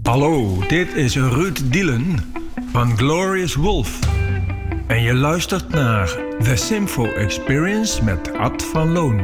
Hallo, dit is Ruud Dielen van Glorious Wolf. En je luistert naar The Symfo Experience met Ad van Loon.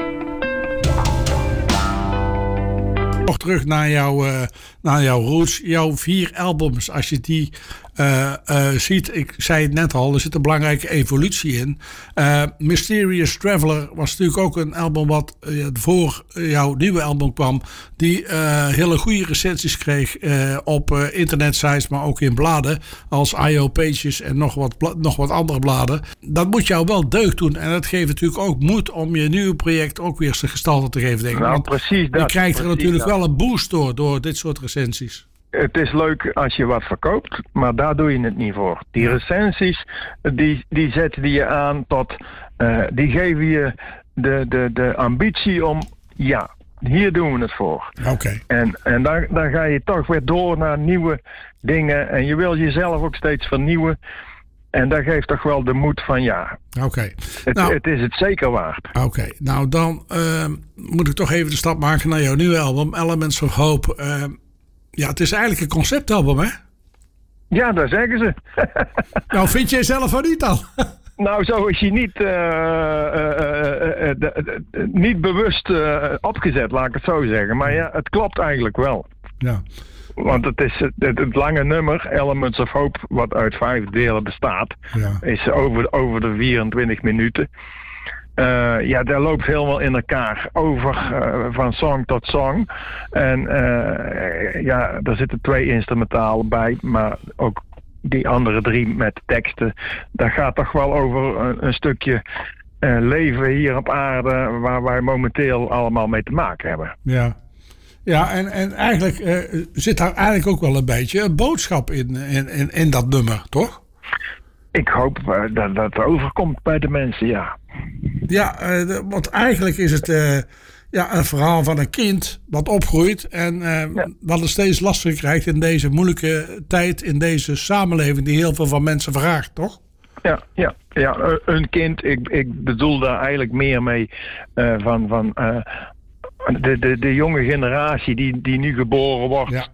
Nog terug naar jouw roots, jouw 4 albums. Als je die ziet, ik zei het net al, er zit een belangrijke evolutie in. Mysterious Traveler was natuurlijk ook een album wat voor jouw nieuwe album kwam. Die hele goede recensies kreeg op internetsites, maar ook in bladen. Als I.O. Pages en nog wat andere bladen. Dat moet jou wel deugd doen. En dat geeft natuurlijk ook moed om je nieuwe project ook weer zijn gestalte te geven. Denk ik. Nou, want precies dat. Je krijgt er natuurlijk wel een boost door dit soort recensies. Het is leuk als je wat verkoopt, maar daar doe je het niet voor. Die recensies, die zetten die je aan tot... die geven je de ambitie om... Ja, hier doen we het voor. Oké. En dan ga je toch weer door naar nieuwe dingen. En je wil jezelf ook steeds vernieuwen. En dat geeft toch wel de moed van ja. Oké. Het is het zeker waard. Oké. Nou, dan moet ik toch even de stap maken naar jouw nieuwe album, Elements of Hope. Ja, het is eigenlijk een conceptalbum, hè? Ja, dat zeggen ze. Nou, vind jij zelf van niet dan? Nou, zo is hij niet bewust opgezet, laat ik het zo zeggen. Maar ja, het klopt eigenlijk wel. Ja. Want het is het lange nummer, Elements of Hope, wat uit 5 delen bestaat, is over de 24 minuten. Ja, dat loopt helemaal in elkaar over van song tot song. En ja, er zitten 2 instrumentalen bij, maar ook die andere 3 met teksten. Dat gaat toch wel over een stukje leven hier op aarde waar wij momenteel allemaal mee te maken hebben. Ja. Ja, en eigenlijk zit daar eigenlijk ook wel een beetje een boodschap in dat nummer, toch? Ik hoop dat dat overkomt bij de mensen, ja. Ja, want eigenlijk is het een verhaal van een kind dat opgroeit en wat het steeds lastiger krijgt in deze moeilijke tijd, in deze samenleving die heel veel van mensen vraagt, toch? Ja, een kind, ik bedoel daar eigenlijk meer mee van de jonge generatie die nu geboren wordt,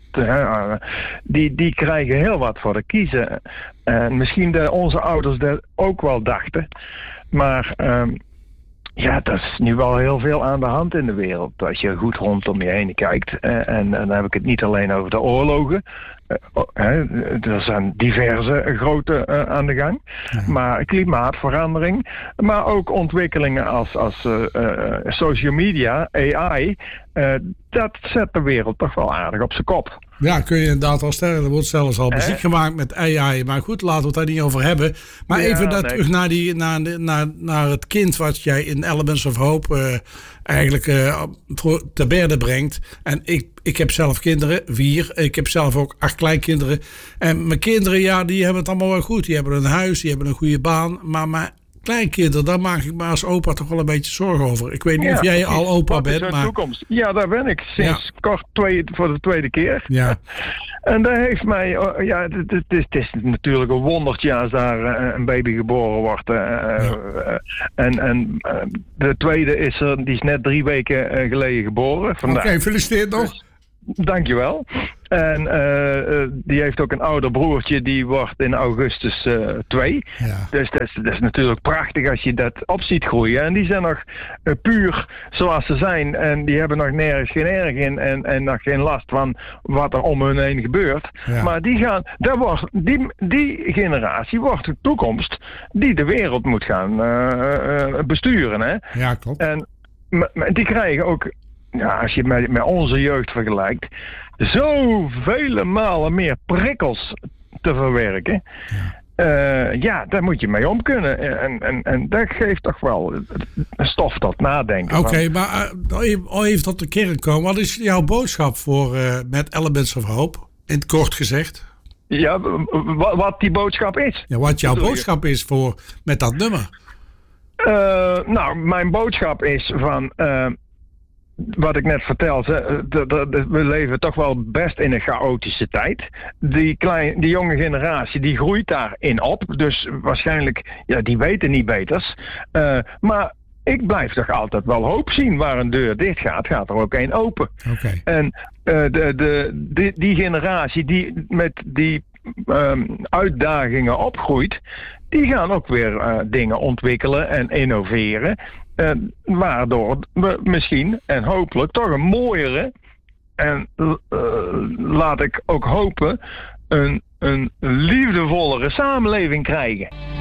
die krijgen heel wat voor te kiezen. En misschien onze ouders dat ook wel dachten. Maar ja, dat is nu wel heel veel aan de hand in de wereld. Als je goed rondom je heen kijkt. En dan heb ik het niet alleen over de oorlogen. Er zijn diverse grote aan de gang. Ja. Maar klimaatverandering. Maar ook ontwikkelingen als social media, AI. Dat zet de wereld toch wel aardig op zijn kop. Ja, kun je inderdaad wel stellen. Er wordt zelfs al muziek gemaakt met AI. Maar goed, laten we het daar niet over hebben. Maar even terug naar het kind wat jij in Elements of Hope eigenlijk te berde brengt. En ik heb zelf kinderen, 4. Ik heb zelf ook 8 kleinkinderen. En mijn kinderen, die hebben het allemaal wel goed. Die hebben een huis, die hebben een goede baan. Maar mijn kleinkinderen, daar maak ik me als opa toch wel een beetje zorgen over. Ik weet niet of jij al opa bent. Wat is hun toekomst? Ja, daar ben ik. Sinds kort voor de tweede keer. Ja. En dat heeft mij... het is natuurlijk een wondertje als daar een baby geboren wordt. En de tweede die is net 3 weken geleden geboren. Oké, gefeliciteerd nog. Dus, dankjewel. En die heeft ook een ouder broertje, die wordt in augustus 2. Ja. Dus dat is natuurlijk prachtig als je dat op ziet groeien. En die zijn nog puur zoals ze zijn. En die hebben nog nergens geen erg in en nog geen last van wat er om hun heen gebeurt. Ja. Maar die generatie wordt de toekomst die de wereld moet gaan besturen. Hè? Ja, klopt. En die krijgen ook... Ja, als je het met onze jeugd vergelijkt, zoveel malen meer prikkels te verwerken. Ja, daar moet je mee om kunnen. En dat geeft toch wel stof tot nadenken. Oké, maar even tot de kern komen. Wat is jouw boodschap met Elements of Hope? In het kort gezegd. Ja, wat die boodschap is. Ja, wat jouw boodschap is met dat nummer. Nou, mijn boodschap is van... wat ik net vertelde, we leven toch wel best in een chaotische tijd. Die jonge generatie, die groeit daarin op. Dus waarschijnlijk, die weten niet beters. Maar ik blijf toch altijd wel hoop zien. Waar een deur dicht gaat, gaat er ook één open. Okay. En die generatie die met die uitdagingen opgroeit, die gaan ook weer dingen ontwikkelen en innoveren. Waardoor we misschien en hopelijk toch een mooiere en laat ik ook hopen een liefdevollere samenleving krijgen.